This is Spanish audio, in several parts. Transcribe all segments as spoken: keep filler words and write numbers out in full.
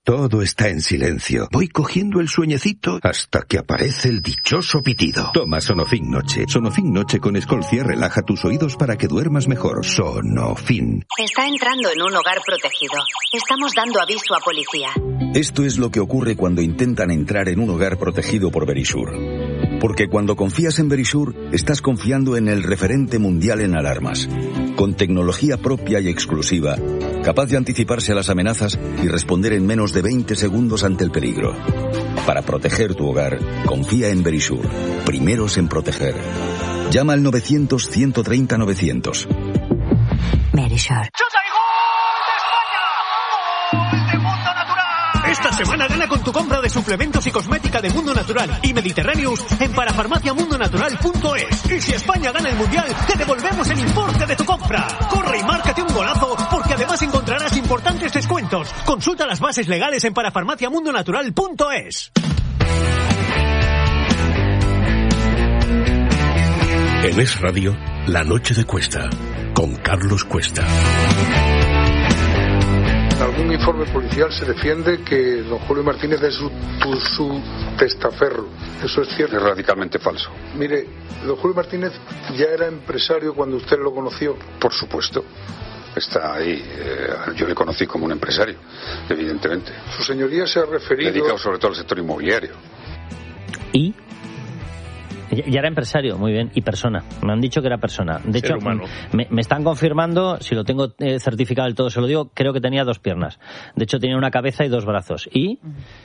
Todo está en silencio. Voy cogiendo el sueñecito hasta que aparece el dichoso pitido. Toma Sonofin Noche. Sonofin Noche con Escolcia relaja tus oídos para que duermas mejor. Sonofin. Está entrando en un hogar protegido. Estamos dando aviso a policía. Esto es lo que ocurre cuando intentan entrar en un hogar protegido por Verisure. Porque cuando confías en Verisure, estás confiando en el referente mundial en alarmas. Con tecnología propia y exclusiva, capaz de anticiparse a las amenazas y responder en menos de veinte segundos ante el peligro. Para proteger tu hogar, confía en Verisure. Primeros en proteger. Llama al novecientos, ciento treinta, novecientos. Verisure. Esta semana gana con tu compra de suplementos y cosmética de Mundo Natural y Mediterráneos en parafarmacia mundo natural punto es. Y si España gana el Mundial, te devolvemos el importe de tu compra. Corre y márcate un golazo, porque además encontrarás importantes descuentos. Consulta las bases legales en parafarmacia mundo natural punto es. En Es Radio, La Noche de Cuesta, con Carlos Cuesta. En algún informe policial se defiende que don Julio Martínez es su, su testaferro. ¿Eso es cierto? Es radicalmente falso. Mire, don Julio Martínez ya era empresario cuando usted lo conoció. Por supuesto. Está ahí. Eh, yo le conocí como un empresario, evidentemente. Su señoría se ha referido... Dedicado sobre todo al sector inmobiliario. ¿Y? Ya era empresario, muy bien, y persona. Me han dicho que era persona. De hecho, me, me están confirmando, si lo tengo eh, certificado del todo, se lo digo, creo que tenía dos piernas. De hecho, tenía una cabeza y dos brazos. Y,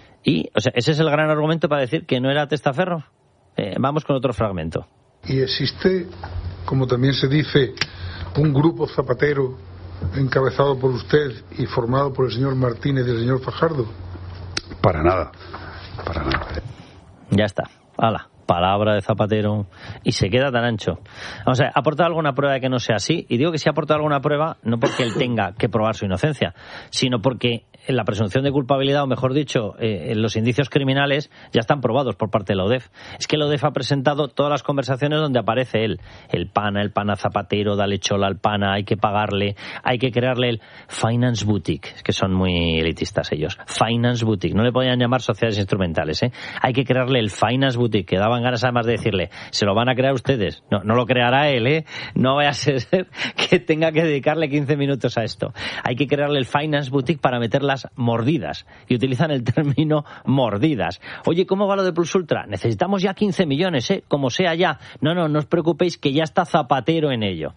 y o sea, ese es el gran argumento para decir que no era testaferro. Eh, vamos con otro fragmento. Y existe, como también se dice, un grupo zapatero encabezado por usted y formado por el señor Martínez y el señor Fajardo. Para nada, para nada. Ya está, hala. Palabra de Zapatero, y se queda tan ancho. Vamos a ver, ¿ha aportado alguna prueba de que no sea así? Y digo que si ha aportado alguna prueba, no porque él tenga que probar su inocencia, sino porque la presunción de culpabilidad, o mejor dicho, eh, los indicios criminales ya están probados por parte de la O D E F. Es que la O D E F ha presentado todas las conversaciones donde aparece él. El pana, el pana Zapatero, dale chola al pana, hay que pagarle, hay que crearle el Finance Boutique. Es que son muy elitistas ellos. Finance Boutique. No le podían llamar sociedades instrumentales, ¿eh? Hay que crearle el Finance Boutique, que daban ganas además de decirle, se lo van a crear ustedes. No, no lo creará él, ¿eh? No vaya a ser que tenga que dedicarle quince minutos a esto. Hay que crearle el Finance Boutique para meterla mordidas, y utilizan el término mordidas. Oye, ¿cómo va lo de Plus Ultra? Necesitamos ya quince millones, ¿eh? Como sea ya. No, no, no os preocupéis que ya está Zapatero en ello.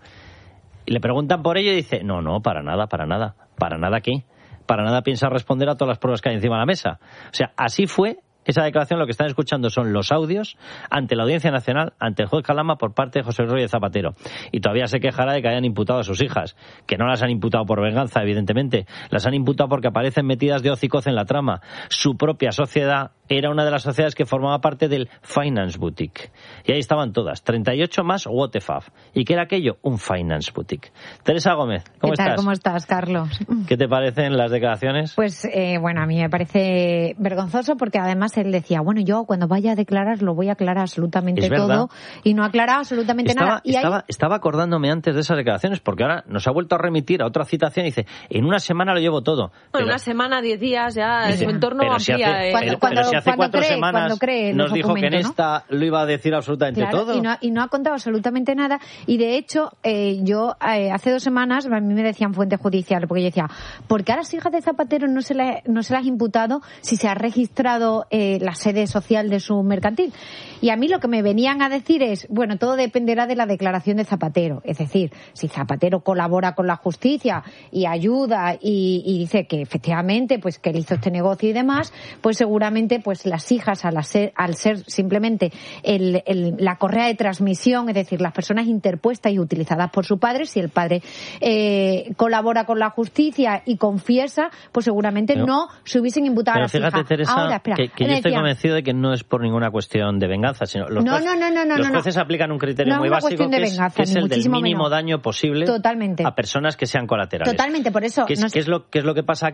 Y le preguntan por ello y dice, no, no, para nada, para nada. ¿Para nada qué? Para nada piensa responder a todas las pruebas que hay encima de la mesa. O sea, así fue esa declaración. Lo que están escuchando son los audios ante la Audiencia Nacional, ante el juez Calama, por parte de José Luis Rodríguez Zapatero. Y todavía se quejará de que hayan imputado a sus hijas, que no las han imputado por venganza, evidentemente. Las han imputado porque aparecen metidas de hoz y coz en la trama. Su propia sociedad era una de las sociedades que formaba parte del Finance Boutique. Y ahí estaban todas, treinta y ocho más What the Fuck. ¿Y qué era aquello? Un Finance Boutique. Teresa Gómez, ¿cómo ¿Qué tal? estás? ¿Cómo estás, Carlos? ¿Qué te parecen las declaraciones? Pues, eh, bueno, a mí me parece vergonzoso, porque además él decía, bueno, yo cuando vaya a declarar lo voy a aclarar absolutamente todo, y no aclara absolutamente estaba, nada. Y estaba, hay... estaba acordándome antes de esas declaraciones, porque ahora nos ha vuelto a remitir a otra citación y dice, en una semana lo llevo todo. Bueno, pero, una semana, diez días, ya dice, su entorno amplía. Si hace, eh. cuando, cuando, pero si hace cuando cuatro cree, semanas cuando cree nos dijo que en ¿no? esta lo iba a decir absolutamente claro, todo. Y no, y no ha contado absolutamente nada. Y de hecho, eh, yo eh, hace dos semanas a mí me decían fuente judicial, porque yo decía, ¿por qué a las hijas de Zapatero no se, le, no se las ha imputado si se ha registrado eh, la sede social de su mercantil? Y a mí lo que me venían a decir es, bueno, todo dependerá de la declaración de Zapatero. Es decir, si Zapatero colabora con la justicia y ayuda y, y dice que efectivamente pues que él hizo este negocio y demás, pues seguramente pues las hijas al ser, al ser simplemente el, el, la correa de transmisión, es decir, las personas interpuestas y utilizadas por su padre, si el padre eh, colabora con la justicia y confiesa, pues seguramente pero, no se hubiesen imputado a las hijas. Pero fíjate, Teresa, Ahora, espera, que, que yo estoy decía, convencido de que no es por ninguna cuestión de venganza, sino los, no, jueces, no, no, no, no, los jueces no. aplican un criterio no muy básico de que es, venganza, que es el del mínimo menos. daño posible Totalmente. a personas que sean colaterales. Totalmente, por eso. ¿Qué es, no ¿qué es, lo, ¿Qué es lo que pasa aquí?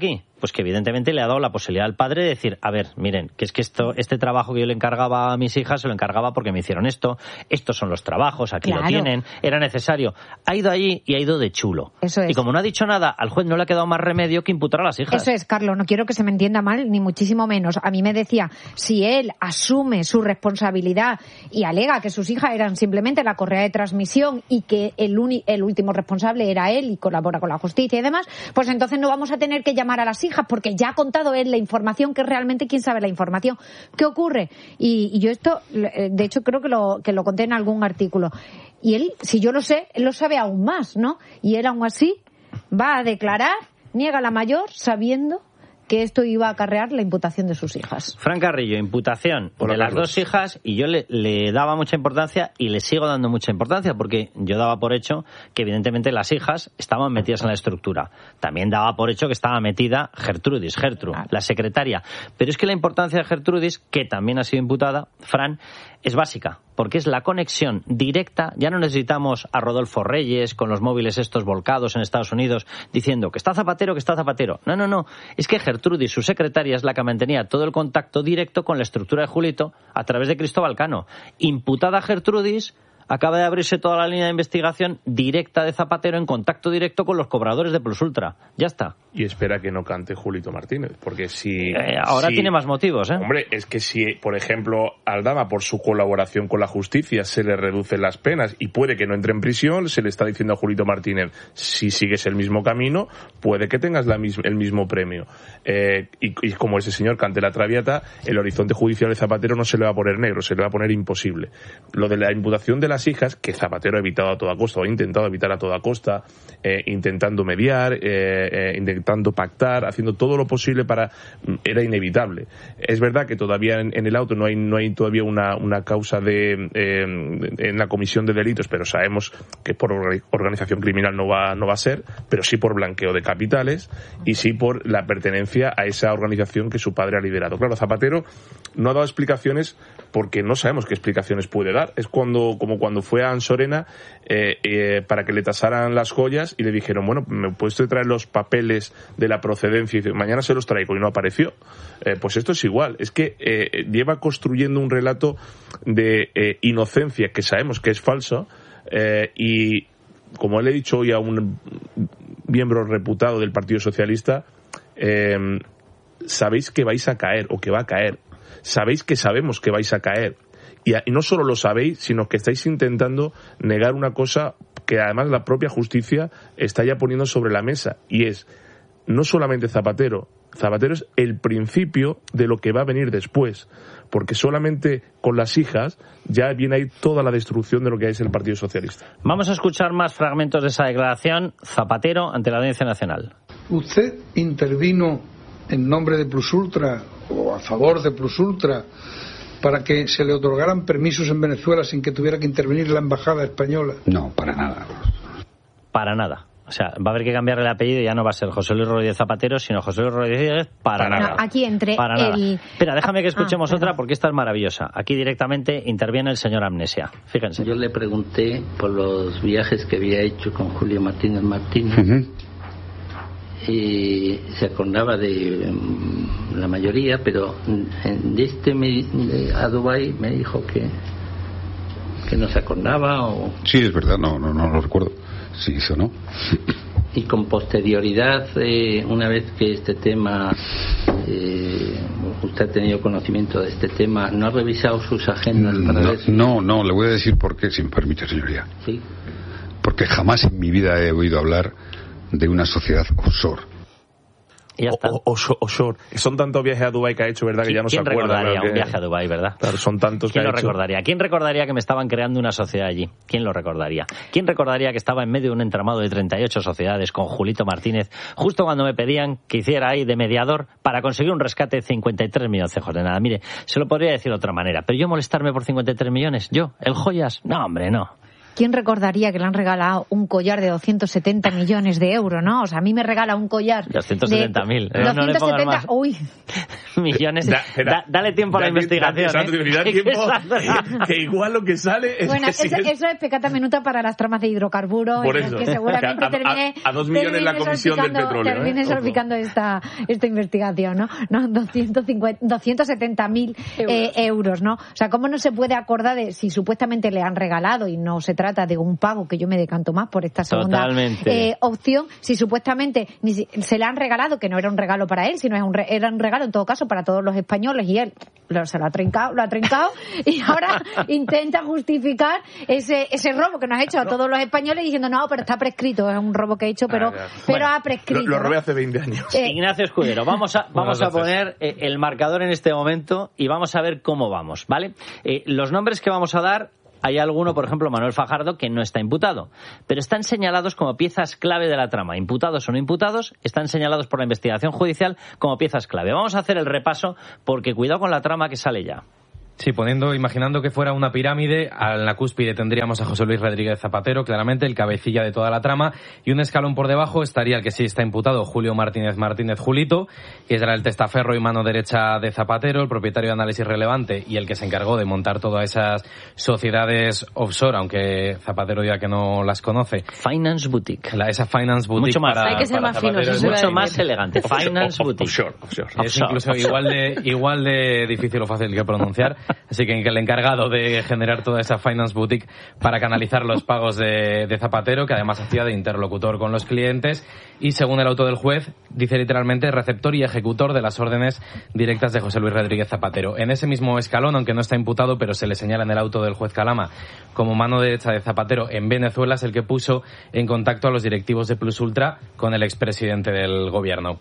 pues que evidentemente le ha dado la posibilidad al padre de decir, a ver, miren, que es que esto, este trabajo que yo le encargaba a mis hijas, se lo encargaba porque me hicieron esto, estos son los trabajos, aquí claro. lo tienen, era necesario. Ha ido allí y ha ido de chulo. Eso es. Y como no ha dicho nada, al juez no le ha quedado más remedio que imputar a las hijas. Eso es, Carlos, no quiero que se me entienda mal, ni muchísimo menos. A mí me decía, si él asume su responsabilidad y alega que sus hijas eran simplemente la correa de transmisión y que el, uni, el último responsable era él y colabora con la justicia y demás, pues entonces no vamos a tener que llamar a las hijas porque ya ha contado él la información, que realmente quién sabe la información. ¿Qué ocurre? Y, y yo esto, de hecho, creo que lo, que lo conté en algún artículo. Y él, si yo lo sé, él lo sabe aún más, ¿no? Y él aún así va a declarar, niega a la mayor, sabiendo que esto iba a acarrear la imputación de sus hijas. Fran Carrillo, imputación Hola, de las Carlos. dos hijas, y yo le, le daba mucha importancia y le sigo dando mucha importancia porque yo daba por hecho que evidentemente las hijas estaban metidas en la estructura. También daba por hecho que estaba metida Gertrudis, Gertru, Claro. la secretaria. Pero es que la importancia de Gertrudis, que también ha sido imputada, Fran, es básica, porque es la conexión directa. Ya no necesitamos a Rodolfo Reyes con los móviles estos volcados en Estados Unidos diciendo que está Zapatero, que está Zapatero. No, no, no. Es que Gertrudis, su secretaria, es la que mantenía todo el contacto directo con la estructura de Julito a través de Cristóbal Cano. Imputada Gertrudis, acaba de abrirse toda la línea de investigación directa de Zapatero en contacto directo con los cobradores de Plus Ultra. Ya está. Y espera que no cante Julito Martínez, porque si... Eh, ahora si, tiene más motivos, ¿eh? Hombre, es que si, por ejemplo, Aldama, por su colaboración con la justicia, se le reducen las penas y puede que no entre en prisión, se le está diciendo a Julito Martínez, si sigues el mismo camino, puede que tengas la mis, el mismo premio. Eh, y, y como ese señor cante la Traviata, el horizonte judicial de Zapatero no se le va a poner negro, se le va a poner imposible. Lo de la imputación de las hijas, que Zapatero ha evitado a toda costa, o ha intentado evitar a toda costa, eh, intentando mediar, eh, eh, intentando pactar, haciendo todo lo posible para... Era inevitable. Es verdad que todavía en, en el auto no hay no hay todavía una, una causa de eh, en la comisión de delitos, pero sabemos que por organización criminal no va no va a ser, pero sí por blanqueo de capitales y sí por la pertenencia a esa organización que su padre ha liderado. Claro, Zapatero no ha dado explicaciones porque no sabemos qué explicaciones puede dar. Es cuando como cuando fue a Ansorena eh, eh, para que le tasaran las joyas y le dijeron, bueno, ¿me puedes traer los papeles de la procedencia? Y dice, mañana se los traigo, y no apareció. Eh, pues esto es igual. Es que eh, lleva construyendo un relato de eh, inocencia que sabemos que es falso eh, y, como le he dicho hoy a un miembro reputado del Partido Socialista, eh, sabéis que vais a caer o que va a caer. Sabéis que sabemos que vais a caer. Y, y no solo lo sabéis, sino que estáis intentando negar una cosa que además la propia justicia está ya poniendo sobre la mesa. Y es, no solamente Zapatero, Zapatero es el principio de lo que va a venir después. Porque solamente con las hijas ya viene ahí toda la destrucción de lo que es el Partido Socialista. Vamos a escuchar más fragmentos de esa declaración. Zapatero ante la Audiencia Nacional. ¿Usted intervino en nombre de Plus Ultra o a favor de Plus Ultra para que se le otorgaran permisos en Venezuela sin que tuviera que intervenir la embajada española? No, para nada. Para nada. O sea, va a haber que cambiarle el apellido y ya no va a ser José Luis Rodríguez Zapatero, sino José Luis Rodríguez para, para nada. No, aquí entre para nada. el... Espera, déjame que escuchemos ah, otra porque esta es maravillosa. Aquí directamente interviene el señor Amnesia. Fíjense. Yo le pregunté por los viajes que había hecho con Julio Martínez Martínez. Uh-huh. Y se acordaba de um, la mayoría, pero de este me, de, a Dubái me dijo que que no se acordaba o... Sí, es verdad, no, no, no lo recuerdo si hizo o no. Y con posterioridad, eh, una vez que este tema, eh, usted ha tenido conocimiento de este tema, ¿no ha revisado sus agendas para no, ver si... No, no, le voy a decir por qué, si me permite, señoría. Sí. Porque jamás en mi vida he oído hablar de una sociedad offshore. Y ya está. O, o, o, offshore. Son tantos viajes a Dubái que ha hecho, ¿verdad? Que ya no se acuerda. ¿Quién recordaría que... un viaje a Dubái, verdad? Claro, son tantos que ¿Quién ha lo hecho? recordaría? ¿Quién recordaría que me estaban creando una sociedad allí? ¿Quién lo recordaría? ¿Quién recordaría que estaba en medio de un entramado de treinta y ocho sociedades con Julito Martínez justo cuando me pedían que hiciera ahí de mediador para conseguir un rescate de cincuenta y tres millones de nada? Mire, se lo podría decir de otra manera, pero yo molestarme por cincuenta y tres millones, ¿yo? ¿El joyas? No, hombre, no. ¿Quién recordaría que le han regalado un collar de doscientos setenta millones de euros, no? O sea, a mí me regala un collar doscientos setenta mil. de... No, no le pongas más. Uy. millones. Da, da, dale tiempo da, a la da, investigación. Da, da, ¿eh? da tiempo, que igual lo que sale es... Bueno, que eso, si es... eso es pecata minuta para las tramas de hidrocarburos. Por eso. Que seguramente a, termine... A, a dos millones la comisión del petróleo. Termine ¿eh? salpicando esta, esta investigación, ¿no? no doscientos cincuenta, doscientos setenta mil eh, euros, ¿no? O sea, ¿cómo no se puede acordar de si supuestamente le han regalado y no se trata de un pago, que yo me decanto más por esta segunda eh, opción, si supuestamente ni si, se le han regalado, que no era un regalo para él, sino es un re, era un regalo en todo caso para todos los españoles y él lo, se lo ha trincado, lo ha trincado y ahora intenta justificar ese ese robo que nos ha hecho a todos los españoles diciendo no, pero está prescrito, es un robo que he hecho, pero, ah, pero bueno, ha prescrito. Lo, lo robé hace veinte años. Eh, Ignacio Escudero, vamos a, vamos a poner eh, el marcador en este momento y vamos a ver cómo vamos, ¿vale? Eh, los nombres que vamos a dar, hay alguno, por ejemplo, Manuel Fajardo, que no está imputado, pero están señalados como piezas clave de la trama. Imputados o no imputados, están señalados por la investigación judicial como piezas clave. Vamos a hacer el repaso porque cuidado con la trama que sale ya. Sí, poniendo, imaginando que fuera una pirámide, a la cúspide tendríamos a José Luis Rodríguez Zapatero, claramente el cabecilla de toda la trama, y un escalón por debajo estaría el que sí está imputado, Julio Martínez Martínez Julito, que era el testaferro y mano derecha de Zapatero, el propietario de Análisis Relevante y el que se encargó de montar todas esas sociedades offshore, aunque Zapatero diga que no las conoce. Finance Boutique. La, esa Finance Boutique. Mucho más, para, hay que ser más fino, es mucho más elegante. Finance Boutique. Offshore, offshore. Es incluso igual de, igual de difícil o fácil que pronunciar. Así que el encargado de generar toda esa Finance Boutique para canalizar los pagos de, de Zapatero, que además hacía de interlocutor con los clientes, y según el auto del juez, dice literalmente receptor y ejecutor de las órdenes directas de José Luis Rodríguez Zapatero. En ese mismo escalón, aunque no está imputado, pero se le señala en el auto del juez Calama como mano derecha de Zapatero en Venezuela, es el que puso en contacto a los directivos de Plus Ultra con el expresidente del gobierno.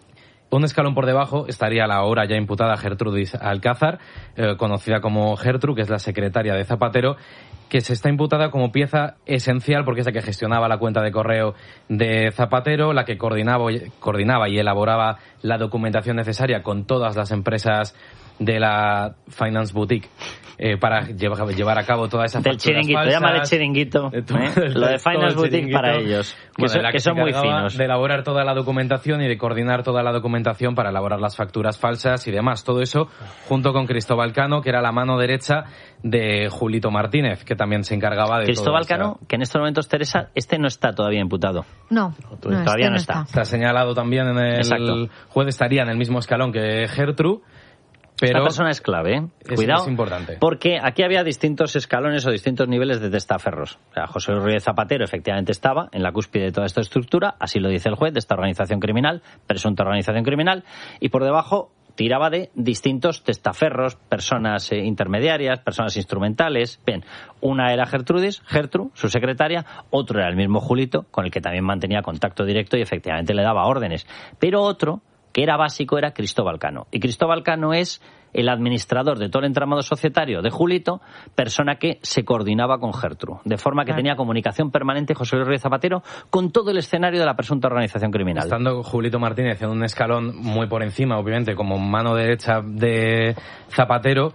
Un escalón por debajo estaría la ahora ya imputada Gertrudis Alcázar, eh, conocida como Gertru, que es la secretaria de Zapatero, que se está imputada como pieza esencial porque es la que gestionaba la cuenta de correo de Zapatero, la que coordinaba, coordinaba y elaboraba la documentación necesaria con todas las empresas de la Finance Boutique eh, para llevar, llevar a cabo toda esa del chiringuito, llámale chiringuito, ¿eh? Lo de Finance Boutique para ellos, que, bueno, son, que, que son muy finos. De elaborar toda la documentación y de coordinar toda la documentación para elaborar las facturas falsas y demás. Todo eso junto con Cristóbal Cano, que era la mano derecha de Julito Martínez, que también se encargaba de Cristóbal todo Cano, que en estos momentos, Teresa, este no está todavía imputado. No, no todavía este no está. está. Está señalado también en el Exacto. juez, estaría en el mismo escalón que Gertru. Pero esta persona es clave, ¿eh? Es, Cuidado, es importante. Porque aquí había distintos escalones o distintos niveles de testaferros. O sea, José Luis Zapatero efectivamente estaba en la cúspide de toda esta estructura, así lo dice el juez, de esta organización criminal, presunta organización criminal, y por debajo tiraba de distintos testaferros, personas eh, intermediarias, personas instrumentales. Bien, una era Gertrudis, Gertru, su secretaria, otro era el mismo Julito, con el que también mantenía contacto directo y efectivamente le daba órdenes. Pero otro, que era básico, era Cristóbal Cano. Y Cristóbal Cano es el administrador de todo el entramado societario de Julito, persona que se coordinaba con Gertru, de forma que claro. tenía comunicación permanente José Luis Rodríguez Zapatero con todo el escenario de la presunta organización criminal. Estando Julito Martínez en un escalón muy por encima, obviamente, como mano derecha de Zapatero,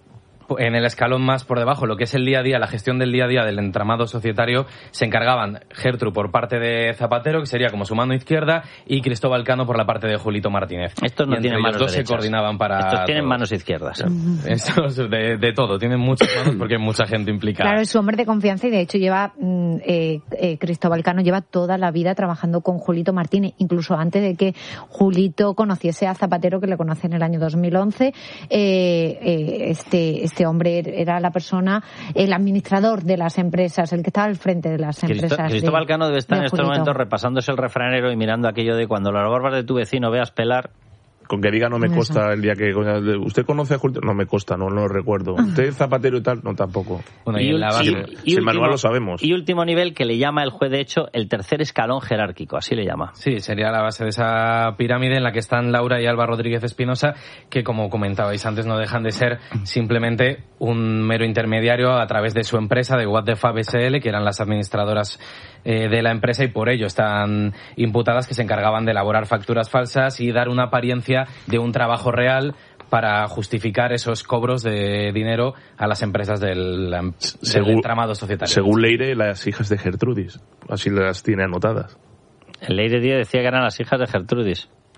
en el escalón más por debajo, lo que es el día a día, la gestión del día a día del entramado societario, se encargaban Gertru por parte de Zapatero, que sería como su mano izquierda, y Cristóbal Cano por la parte de Julito Martínez. Estos no y tienen manos los dos derechas. Se coordinaban para... Estos tienen todos. manos izquierdas. Estos de, de todo, tienen muchas manos porque hay mucha gente implicada. Claro, es su hombre de confianza y de hecho lleva, eh, eh, Cristóbal Cano lleva toda la vida trabajando con Julito Martínez, incluso antes de que Julito conociese a Zapatero, que le conoce en el año dos mil once. Eh, eh, este, este hombre era la persona, el administrador de las empresas, el que estaba al frente de las empresas. Cristo, Cristóbal Cano debe estar de en estos Julito. momentos repasándose el refranero y mirando aquello de cuando las barbas de tu vecino veas pelar. Con que diga no me Eso. consta el día que... ¿Usted conoce a Julio? No me consta, no, no lo recuerdo. ¿Usted Zapatero y tal? No, tampoco. Bueno, y, y en la base... Si, si el manual lo sabemos. Y último nivel que le llama el juez, de hecho, el tercer escalón jerárquico, así le llama. Sí, sería la base de esa pirámide en la que están Laura y Alba Rodríguez Espinosa, que como comentabais antes no dejan de ser simplemente un mero intermediario a través de su empresa, de What the Fab S L, que eran las administradoras eh, de la empresa, y por ello están imputadas, que se encargaban de elaborar facturas falsas y dar una apariencia de un trabajo real para justificar esos cobros de dinero a las empresas del, del según, entramado societario. Según Leire, las hijas de Gertrudis, así las tiene anotadas. El Leire Díaz decía que eran las hijas de Gertrudis.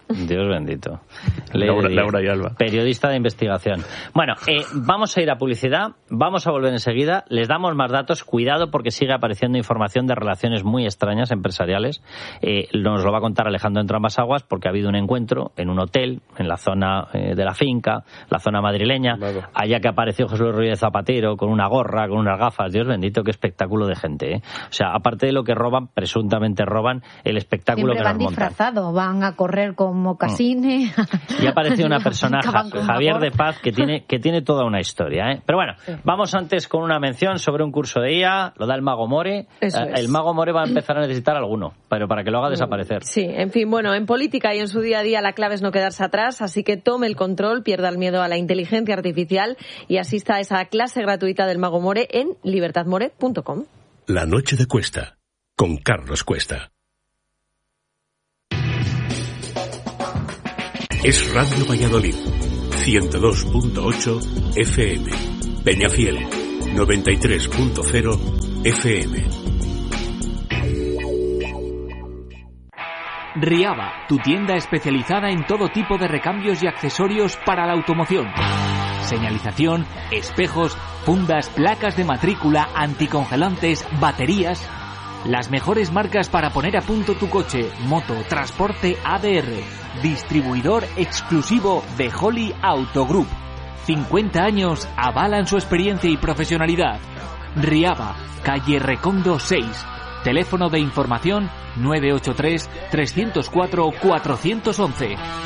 Dios bendito. Laura, Laura y Alba. Periodista de investigación. Bueno, eh, vamos a ir a publicidad, vamos a volver enseguida, les damos más datos, cuidado porque sigue apareciendo información de relaciones muy extrañas empresariales. Eh, nos lo va a contar Alejandro Entre Ambas Aguas porque ha habido un encuentro en un hotel, en la zona eh, de la finca, la zona madrileña, claro. Allá que apareció José Luis Rodríguez Zapatero con una gorra, con unas gafas. Dios bendito, qué espectáculo de gente, ¿eh? O sea, aparte de lo que roban, presuntamente roban, el espectáculo Siempre que van nos montan. Disfrazados, van a correr con mocasines. Y aparece una persona, Javier de Paz, que tiene, que tiene toda una historia, ¿eh? Pero bueno, sí. Vamos antes con una mención sobre un curso de I A, lo da el Mago More. Eso El es. Mago More va a empezar a necesitar alguno, pero para que lo haga desaparecer. Sí, en fin, bueno, en política y en su día a día la clave es no quedarse atrás, así que tome el control, pierda el miedo a la inteligencia artificial y asista a esa clase gratuita del Mago More en libertad more punto com. La noche de Cuesta, con Carlos Cuesta. Es Radio Valladolid, ciento dos punto ocho F M. Peñafiel, noventa y tres punto cero F M. Riaba, tu tienda especializada en todo tipo de recambios y accesorios para la automoción. Señalización, espejos, fundas, placas de matrícula, anticongelantes, baterías. Las mejores marcas para poner a punto tu coche, moto, transporte A D R. Distribuidor exclusivo de Holly Auto Group. cincuenta años avalan su experiencia y profesionalidad. Riaba, calle Recondo seis. Teléfono de información nueve ocho tres, tres cero cuatro, cuatro uno uno.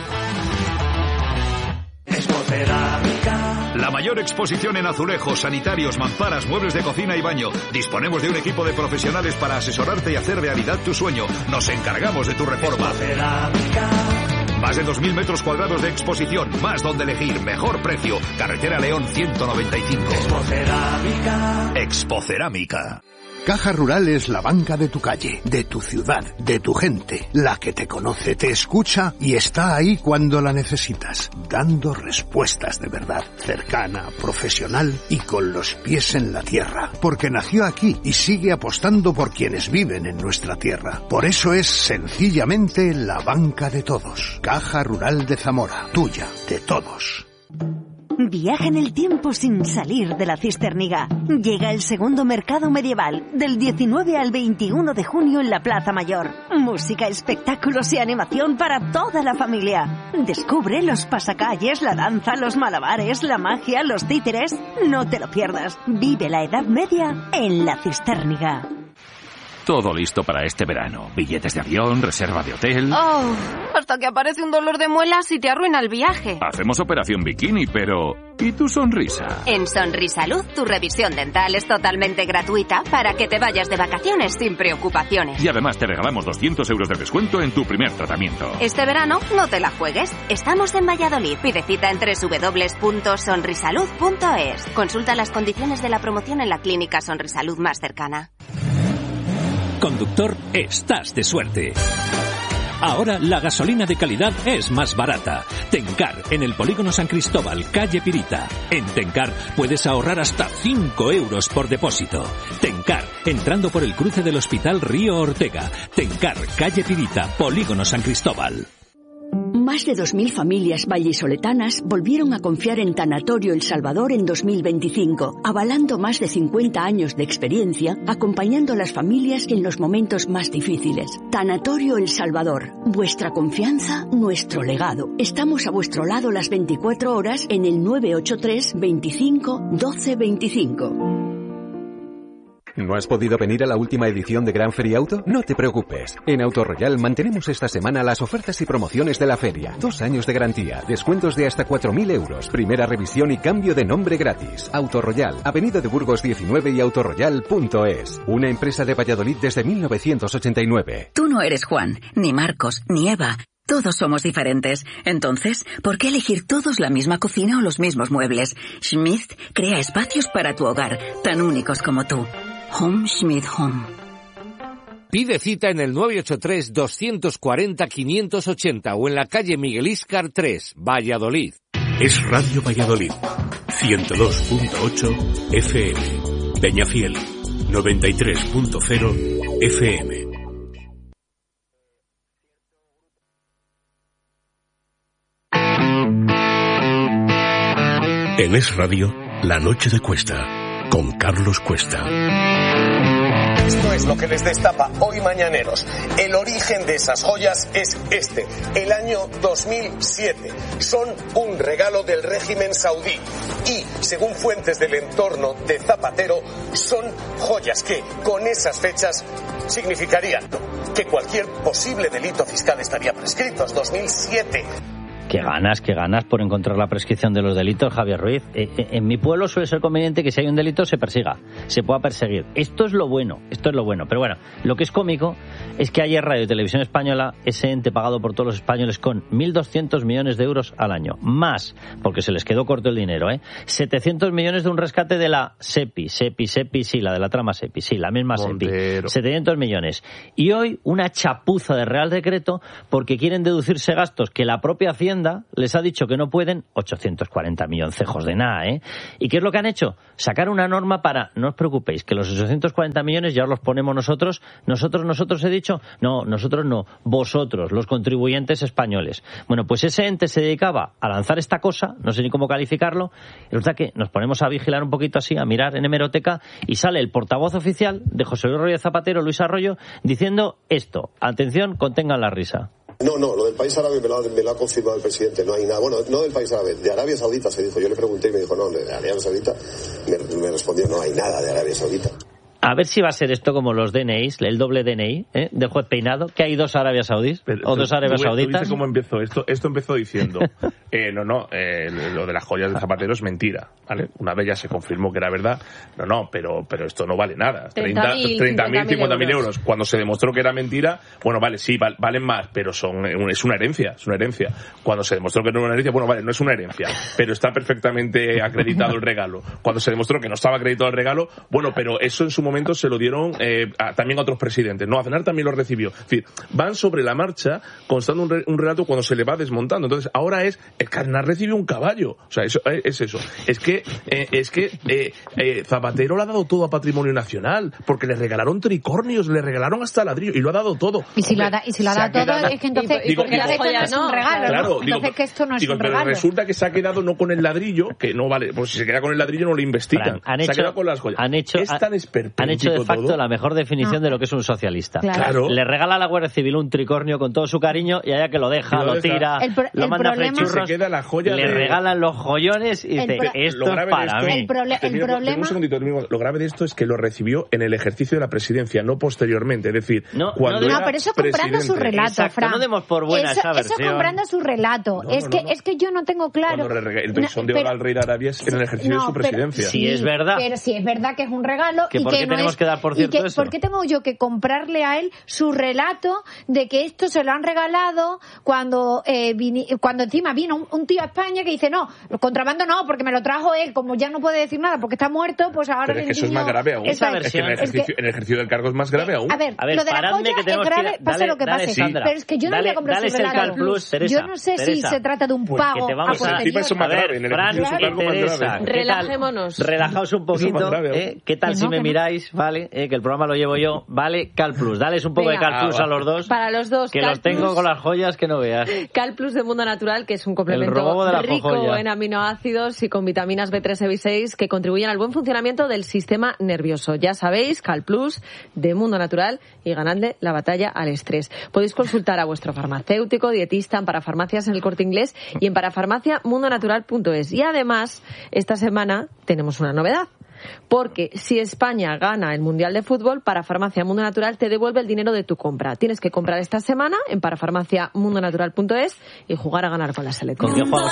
La mayor exposición en azulejos, sanitarios, mamparas, muebles de cocina y baño. Disponemos de un equipo de profesionales para asesorarte y hacer realidad tu sueño. Nos encargamos de tu reforma. Más de dos mil metros cuadrados de exposición, más donde elegir, mejor precio. Carretera León ciento noventa y cinco. Expocerámica. Expocerámica. Caja Rural es la banca de tu calle, de tu ciudad, de tu gente, la que te conoce, te escucha y está ahí cuando la necesitas, dando respuestas de verdad, cercana, profesional y con los pies en la tierra, porque nació aquí y sigue apostando por quienes viven en nuestra tierra. Por eso es sencillamente la banca de todos. Caja Rural de Zamora, tuya, de todos. Viaja en el tiempo sin salir de la Cisterniga. Llega el segundo mercado medieval, del diecinueve al veintiuno de junio en la Plaza Mayor. Música, espectáculos y animación para toda la familia. Descubre los pasacalles, la danza, los malabares, la magia, los títeres. No te lo pierdas. Vive la Edad Media en la Cisterniga. Todo listo para este verano. Billetes de avión, reserva de hotel... Oh, hasta que aparece un dolor de muelas y te arruina el viaje. Hacemos operación bikini, pero... ¿y tu sonrisa? En Sonrisalud, tu revisión dental es totalmente gratuita para que te vayas de vacaciones sin preocupaciones. Y además te regalamos doscientos euros de descuento en tu primer tratamiento. Este verano no te la juegues. Estamos en Valladolid. Pide cita en doble u doble u doble u punto sonrisalud punto es. Consulta las condiciones de la promoción en la clínica Sonrisalud más cercana. Conductor, estás de suerte. Ahora la gasolina de calidad es más barata. Tencar, en el Polígono San Cristóbal, calle Pirita. En Tencar puedes ahorrar hasta cinco euros por depósito. Tencar, entrando por el cruce del Hospital Río Ortega. Tencar, calle Pirita, Polígono San Cristóbal. Más de dos mil familias vallisoletanas volvieron a confiar en Tanatorio El Salvador en dos mil veinticinco, avalando más de cincuenta años de experiencia, acompañando a las familias en los momentos más difíciles. Tanatorio El Salvador, vuestra confianza, nuestro legado. Estamos a vuestro lado las veinticuatro horas en el nueve ocho tres, veinticinco, doce veinticinco. ¿No has podido venir a la última edición de Gran Feria Auto? No te preocupes. En Auto Royal mantenemos esta semana las ofertas y promociones de la feria. Dos años de garantía, descuentos de hasta cuatro mil euros, primera revisión y cambio de nombre gratis. Auto Royal, Avenida de Burgos diecinueve y autoroyal punto es. Una empresa de Valladolid desde mil novecientos ochenta y nueve. Tú no eres Juan, ni Marcos, ni Eva. Todos somos diferentes. Entonces, ¿por qué elegir todos la misma cocina o los mismos muebles? Schmidt crea espacios para tu hogar, tan únicos como tú. Home Schmidt Home. Pide cita en el nueve ocho tres, dos cuatro cero, cinco ocho cero o en la calle Miguel Íscar tres, Valladolid. Es Radio Valladolid, ciento dos punto ocho F M. Peñafiel, noventa y tres punto cero F M. En Es Radio, La Noche de Cuesta, con Carlos Cuesta. Esto es lo que les destapa hoy Mañaneros. El origen de esas joyas es este, el año dos mil siete. Son un regalo del régimen saudí y, según fuentes del entorno de Zapatero, son joyas que, con esas fechas, significarían que cualquier posible delito fiscal estaría prescrito. Es dos mil siete. Qué ganas, qué ganas por encontrar la prescripción de los delitos, Javier Ruiz. Eh, eh, en mi pueblo suele ser conveniente que si hay un delito se persiga, se pueda perseguir. Esto es lo bueno, esto es lo bueno. Pero bueno, lo que es cómico es que ayer Radio y Televisión Española, ese ente pagado por todos los españoles con mil doscientos millones de euros al año, más, porque se les quedó corto el dinero, ¿eh? setecientos millones de un rescate de la SEPI, SEPI, SEPI, sí, la de la trama SEPI, sí, la misma Montero. SEPI, setecientos millones. Y hoy una chapuza de Real Decreto porque quieren deducirse gastos que la propia Hacienda les ha dicho que no pueden, ochocientos cuarenta milloncejos de nada, ¿eh? ¿Y qué es lo que han hecho? Sacar una norma para, no os preocupéis, que los ochocientos cuarenta millones ya os los ponemos nosotros, nosotros, nosotros he dicho, no, nosotros no, vosotros, los contribuyentes españoles. Bueno, pues ese ente se dedicaba a lanzar esta cosa, no sé ni cómo calificarlo, y resulta que nos ponemos a vigilar un poquito así, a mirar en hemeroteca, y sale el portavoz oficial de José Luis Rodríguez Zapatero, Luis Arroyo, diciendo esto, atención, contengan la risa. No, no, lo del país árabe me lo, ha, me lo ha confirmado el presidente, no hay nada. Bueno, no del país árabe, de Arabia Saudita se dijo. Yo le pregunté y me dijo, no, de Arabia Saudita. Me, me respondió, no hay nada de Arabia Saudita. A ver si va a ser esto como los D N Is, el doble D N I, ¿eh? del juez Peinado, que hay dos Arabias Saudíes pero, o dos Arabias ¿tú, Sauditas. ¿Tú viste cómo empezó esto? Esto empezó diciendo, eh, no, no, eh, lo de las joyas de Zapatero es mentira, ¿vale? Una vez ya se confirmó que era verdad, no, no, pero, pero esto no vale nada. treinta mil, cincuenta mil euros. Cuando se demostró que era mentira, bueno, vale, sí, val, valen más, pero son es una herencia, es una herencia. Cuando se demostró que no era una herencia, bueno, vale, no es una herencia, pero está perfectamente acreditado el regalo. Cuando se demostró que no estaba acreditado el regalo, bueno, pero eso en su momento se lo dieron Eh, a, también a otros presidentes. No, Aznar también lo recibió. Es decir, van sobre la marcha constando un, re, un relato cuando se le va desmontando. Entonces, ahora es, es que Aznar recibió un caballo. O sea, eso, es, es eso. Es que, eh, es que eh, eh, Zapatero le ha dado todo a Patrimonio Nacional, porque le regalaron tricornios, le regalaron hasta ladrillo, y lo ha dado todo. Y si lo ha, y si lo ha dado todo, quedado, es que entonces, digo, porque digo, esto no es un regalo, claro, ¿no? Digo, entonces que esto no es digo, un pero regalo. Resulta que se ha quedado no con el ladrillo, que no vale, pues si se queda con el ladrillo no le investigan. Han se hecho, ha quedado con las joyas. Han hecho, es tan han hecho de facto todo. La mejor definición no. de lo que es un socialista. Claro. Le regala a la Guardia Civil un tricornio con todo su cariño y allá que lo deja, lo, lo deja. tira, el pro, lo el manda a problema... frechurros, se queda la joya le de... regalan los joyones y dice, pro... esto es para esto, mí. El, prole el mira, problema... Un segundito, lo grave de esto es que lo recibió en el ejercicio de la presidencia, no posteriormente. Es decir, no, cuando no, era no pero eso comprando su relato, Exacto, Fran. No demos por buena eso, esa versión. Eso comprando su relato. No, es, no, que, no, no. es que yo no tengo claro... Cuando el besón de oro al rey de Arabia es en el ejercicio no, de su presidencia. Pero, sí, sí, es verdad. Pero si es verdad que es un regalo ¿Que y por que qué no tenemos es, que dar por cierto y que, eso? ¿Por qué tengo yo que comprarle a él su relato de que esto se lo han regalado cuando eh, vini, cuando encima vino un, un tío a España que dice no, contrabando no, porque me lo trajo él, como ya no puede decir nada porque está muerto, pues ahora... Pero es que eso es más grave aún. Esa es que en el, ejercicio, es que, en el ejercicio del cargo es más grave aún. A ver, a ver lo de la joya es grave, que, pase dale, lo que dale, pase. Sandra, pero es que yo no dale, voy a comprar su relato. Plus, Teresa, yo no sé Teresa, si se trata de un pago te vamos a a encima eso más grave, en el Fran ejercicio de su cargo más grave. Relajémonos. Relajaos un poquito, grave, ¿eh? ¿Qué tal que si no, me que no. miráis, vale? Eh, que el programa lo llevo yo, ¿vale? Cal Plus, dales un poco Venga. de Cal Plus ah, a los dos. Para los dos, que Cal los tengo Plus. con las joyas que no veas. Cal Plus de Mundo Natural, que es un complemento robo de la rico joya. en aminoácidos y con vitaminas B tres y B seis que contribuyen al buen funcionamiento del sistema nervioso. Ya sabéis, Cal Plus de Mundo Natural y ganadle la batalla al estrés. Podéis consultar a vuestro farmacéutico, dietista en Parafarmacias en el Corte Inglés y en parafarmacia mundo natural punto es. Y además, esta semana tenemos una novedad. Porque si España gana el Mundial de Fútbol, Parafarmacia Mundo Natural te devuelve el dinero de tu compra. Tienes que comprar esta semana en parafarmacia mundo natural punto es y jugar a ganar con la selección. ¿Con quién jugamos,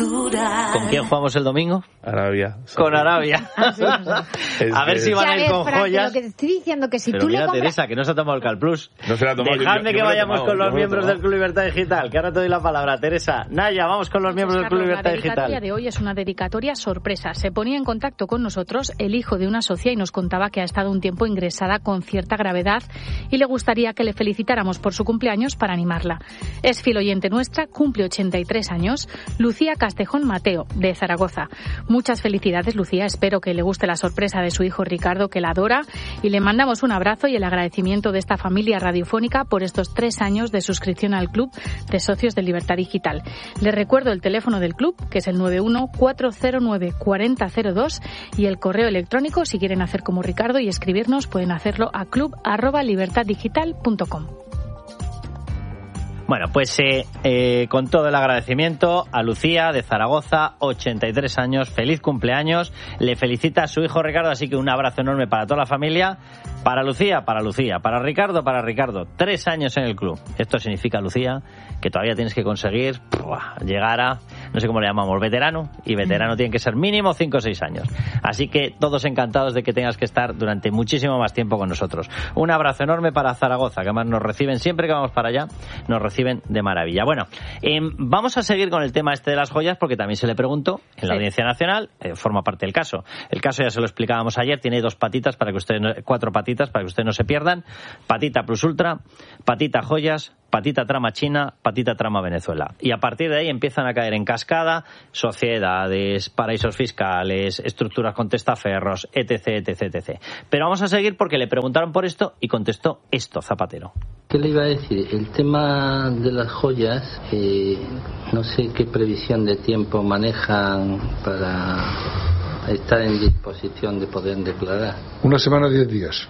¿Con quién jugamos el domingo? Arabia. Con Arabia. Ah, sí, sí. A ver si van a ir con Fran, joyas. Lo que te estoy diciendo que si Pero tú mira, le compras... Teresa, que no se ha tomado el Cal Plus. No se la ha tomado. Dejadme yo, yo que me vayamos tomado, con los yo miembros me del Club Libertad Digital, que ahora te doy la palabra. Teresa, Naya, vamos con los miembros Pues, del Club Carlos, Libertad la dedicatoria Digital. de hoy es una dedicatoria sorpresa. Se ponía en contacto con nosotros el hijo de una socia y nos contaba que ha estado un tiempo ingresada con cierta gravedad y le gustaría que le felicitáramos por su cumpleaños para animarla. Es fiel oyente nuestra, cumple ochenta y tres años, Lucía Castejón Mateo, de Zaragoza. Muchas felicidades, Lucía. Espero que le guste la sorpresa de su hijo Ricardo, que la adora, y le mandamos un abrazo y el agradecimiento de esta familia radiofónica por estos tres años de suscripción al Club de Socios de Libertad Digital. Les recuerdo el teléfono del club, que es el nueve uno cuatro cero nueve cuatro cero cero dos, y el correo electrónico, si quieren hacer como Ricardo y escribirnos, pueden hacerlo a club arroba libertad digital punto com. Bueno, pues eh, eh, con todo el agradecimiento a Lucía de Zaragoza, ochenta y tres años, feliz cumpleaños, le felicita a su hijo Ricardo, así que un abrazo enorme para toda la familia, para Lucía, para Lucía, para Ricardo, para Ricardo, tres años en el club. Esto significa, Lucía, que todavía tienes que conseguir ¡pua!, llegar a, no sé cómo le llamamos, veterano, y veterano tiene que ser mínimo cinco o seis años. Así que todos encantados de que tengas que estar durante muchísimo más tiempo con nosotros. Un abrazo enorme para Zaragoza, que además nos reciben siempre que vamos para allá, nos reciben de maravilla. Bueno, eh, vamos a seguir con el tema este de las joyas, porque también se le preguntó en la sí. Audiencia Nacional, eh, forma parte del caso. El caso ya se lo explicábamos ayer, tiene dos patitas para que ustedes, no, cuatro patitas para que ustedes no se pierdan. Patita Plus Ultra, patita joyas, patita trama China, patita trama Venezuela. Y a partir de ahí empiezan a caer en cascada sociedades, paraísos fiscales, estructuras con testaferros, etc, etc, etc. Pero vamos a seguir porque le preguntaron por esto y contestó esto Zapatero. ¿Qué le iba a decir? El tema de las joyas, eh, no sé qué previsión de tiempo manejan para estar en disposición de poder declarar. Una semana, diez días,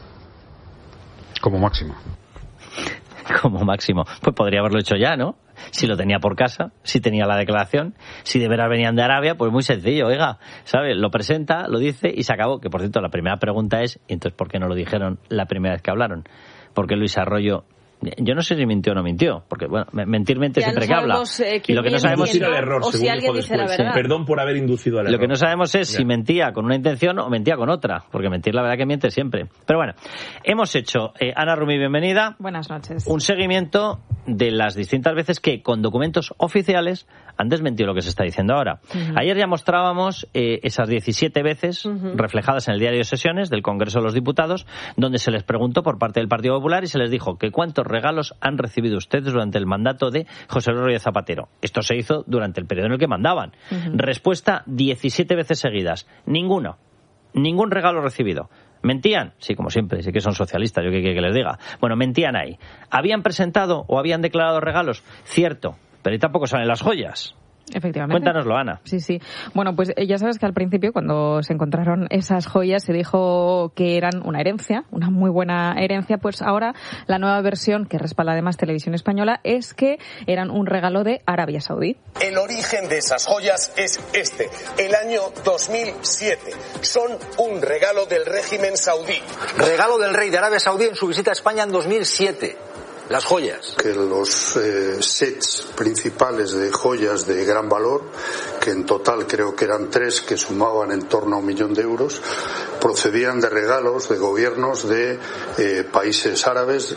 como máximo. Como máximo. Pues podría haberlo hecho ya, ¿no? Si lo tenía por casa, si tenía la declaración, si de veras venían de Arabia, pues muy sencillo, oiga, ¿sabes? Lo presenta, lo dice y se acabó. Que por cierto, la primera pregunta es, ¿y entonces por qué no lo dijeron la primera vez que hablaron? Porque Luis Arroyo, yo no sé si mintió o no mintió, porque bueno, mentir mente siempre que habla. Eh, y lo que no sabemos es error, o si alguien dice la verdad. Perdón por haber inducido al error. Lo que no sabemos es ya. si mentía con una intención o mentía con otra, porque mentir la verdad que miente siempre. Pero bueno, hemos hecho, eh, Ana Rumi, bienvenida. Buenas noches. Un seguimiento de las distintas veces que con documentos oficiales han desmentido lo que se está diciendo ahora. Uh-huh. Ayer ya mostrábamos eh, esas diecisiete veces uh-huh. reflejadas en el diario de sesiones del Congreso de los Diputados, donde se les preguntó por parte del Partido Popular y se les dijo que cuántos regalos han recibido ustedes durante el mandato de José Luis Rodríguez Zapatero. Esto se hizo durante el periodo en el que mandaban. Uh-huh. Respuesta, diecisiete veces seguidas. Ninguno. Ningún regalo recibido. ¿Mentían? Sí, como siempre, sí que son socialistas, yo qué quiero que les diga. Bueno, mentían ahí. ¿Habían presentado o habían declarado regalos? Cierto, pero ahí tampoco salen las joyas. Efectivamente. Cuéntanoslo, Ana. Sí, sí. Bueno, pues ya sabes que al principio, cuando se encontraron esas joyas, se dijo que eran una herencia, una muy buena herencia. Pues ahora la nueva versión, que respalda además Televisión Española, es que eran un regalo de Arabia Saudí. El origen de esas joyas es este, el año dos mil siete. Son un regalo del régimen saudí. Regalo del rey de Arabia Saudí en su visita a España en dos mil siete. Las joyas. Que los eh, sets principales de joyas de gran valor, que en total creo que eran tres, que sumaban en torno a un millón de euros, procedían de regalos de gobiernos de eh, países árabes.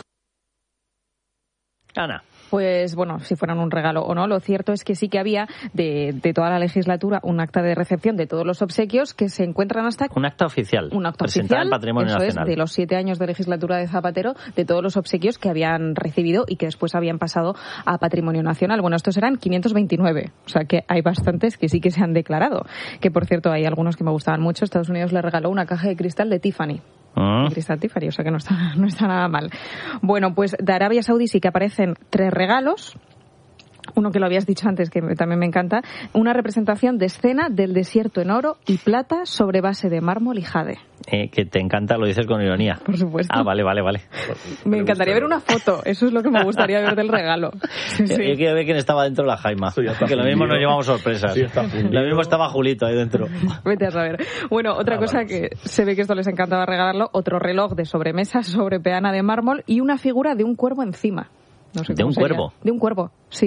Ana. Pues bueno, si fueran un regalo o no, lo cierto es que sí que había de, de toda la legislatura un acta de recepción de todos los obsequios que se encuentran hasta... Un acta oficial. Un acta oficial. En Patrimonio eso Nacional. Es, de los siete años de legislatura de Zapatero, de todos los obsequios que habían recibido y que después habían pasado a Patrimonio Nacional. Bueno, estos eran quinientos veintinueve, o sea que hay bastantes que sí que se han declarado. Que por cierto, hay algunos que me gustaban mucho. Estados Unidos le regaló una caja de cristal de Tiffany. ¿Mm? Cristal Tiffany, o sea que no está, no está nada mal. Bueno, pues de Arabia Saudí sí que aparecen tres regalos. Uno que lo habías dicho antes, que también me encanta, una representación de escena del desierto en oro y plata sobre base de mármol y jade. Eh, que te encanta, lo dices con ironía. Por supuesto. Ah, vale, vale, vale. Me encantaría ver una foto, eso es lo que me gustaría ver del regalo. Sí, sí. Yo quiero ver quién estaba dentro de la Jaima, que lo mismo nos llevamos sorpresas. Sí, lo mismo estaba Julito ahí dentro. Vete a saber. Bueno, otra ah, cosa vale. que se ve que esto les encantaba regalarlo, otro reloj de sobremesa sobre peana de mármol y una figura de un cuervo encima. No sé ¿De un sería. cuervo? De un cuervo, sí.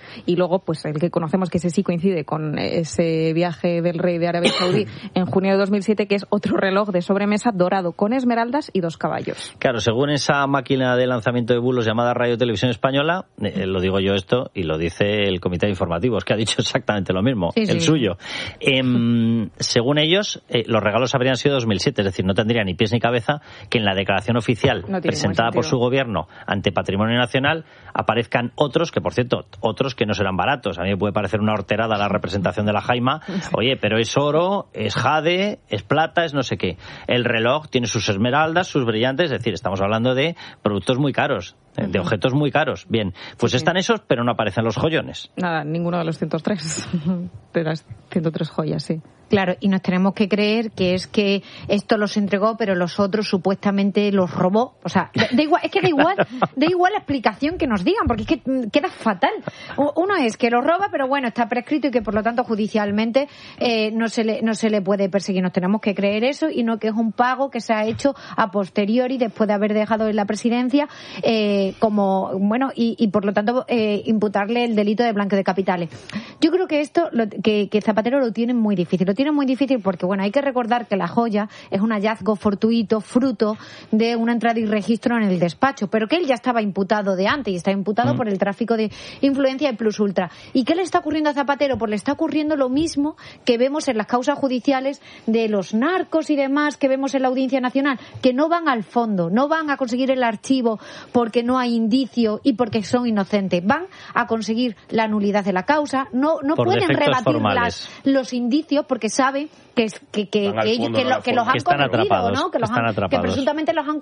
y luego pues el que conocemos, que ese sí coincide con ese viaje del rey de Arabia Saudí en junio de dos mil siete, que es otro reloj de sobremesa dorado con esmeraldas y dos caballos. Claro, según esa máquina de lanzamiento de bulos llamada Radio Televisión Española, eh, lo digo yo esto y lo dice el Comité de Informativos, que ha dicho exactamente lo mismo, sí, el sí. suyo. Eh, según ellos, eh, los regalos habrían sido dos mil siete, es decir, no tendría ni pies ni cabeza que en la declaración oficial no presentada por su gobierno ante Patrimonio Nacional aparezcan otros, que por cierto, otros que no serán baratos. A mí me puede parecer una horterada la representación de la Jaima, oye, pero es oro, es jade, es plata, es no sé qué. El reloj tiene sus esmeraldas, sus brillantes, es decir, estamos hablando de productos muy caros, de objetos muy caros. Bien, pues sí, están sí. esos, pero no aparecen los joyones. Nada, ninguno de los ciento tres, de las ciento tres joyas, sí. Claro, y nos tenemos que creer que es que esto los entregó, pero los otros supuestamente los robó. O sea, da, da igual, es que da igual, da igual la explicación que nos digan, porque es que queda fatal. Uno es que los roba, pero bueno, está prescrito y que por lo tanto judicialmente eh, no se le no se le puede perseguir. Nos tenemos que creer eso y no que es un pago que se ha hecho a posteriori después de haber dejado en la presidencia, eh, como bueno y, y por lo tanto eh, imputarle el delito de blanqueo de capitales. Yo creo que esto, lo, que, que Zapatero lo tiene muy difícil. Lo tiene muy difícil porque, bueno, hay que recordar que la joya es un hallazgo fortuito, fruto de una entrada y registro en el despacho, pero que él ya estaba imputado de antes y está imputado mm. por el tráfico de influencia de Plus Ultra. ¿Y qué le está ocurriendo a Zapatero? Pues le está ocurriendo lo mismo que vemos en las causas judiciales de los narcos y demás que vemos en la Audiencia Nacional, que no van al fondo, no van a conseguir el archivo porque no hay indicio y porque son inocentes, van a conseguir la nulidad de la causa, no, no pueden rebatir las, los indicios porque saben que, que, que, que, ellos, que, lo, que los han que están corrompido, atrapados, ¿no? Que, los están han, atrapados. que presuntamente los han